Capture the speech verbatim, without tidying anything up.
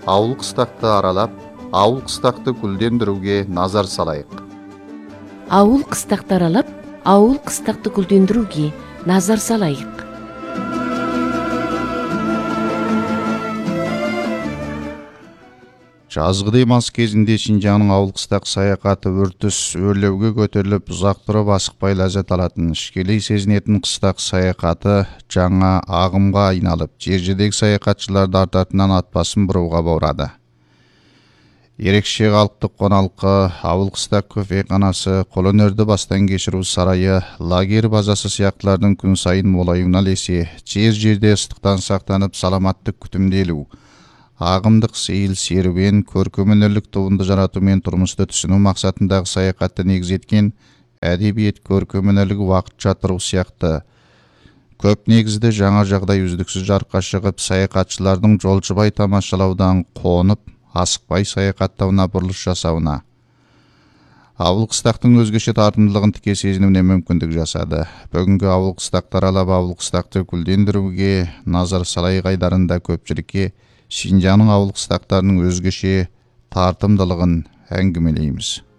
ауыл қыстақты аралап, ауыл қыстақты гүлдендіруге назар салайық. Ауыл қыстақты аралап, ауыл қыстақты гүлдендіруге назар салайық. Жазғы демалыс кезінде Шинжаңның ауыл қыстақ саяхаты өртіс өрлеуге көтеріліп, ұзақ тұрып асықпай ләззат алатын, ішкелей сезінетін қыстақ саяхаты жаңа ағымға айналып, жер-жердегі саяхатшыларды артатынан атбасын бұруға баурады. Ерекше халықтық қоналқы, ауыл қыстақ көфейханасы, қолөнерді бастан кешіру сарайы, лагерь базасы сияқтылардың күн сайын молаюына ілесе, жер-жерде ыстықтан сақтанып, саламаттық күтімделу, ағымдық сейіл серуен, көркемөнерлік туынды жарату мен тұрмысты түсіну мақсатындағы саяхатты негіз еткен әдебиет көркемөнерлік уақытша тұру сияқты көп негізді жаңа жағдай үздіксіз жарыққа шығып, саяхатшылардың жолшыбай тамашалаудан қонып, асықпай саяхаттауына бұрылыс жасауына, ауыл қыстақтың өзгеше тартымдылығын тіке сезінуіне мүмкіндік жасады. Бүгінгі ауыл қыстақты аралап, ауыл қыстақты гүлдендіруге назар салайық айдарында көпшілікке Шинжаңның ауыл қыстақтарының өзгеше тартымдылығын әңгімелейміз.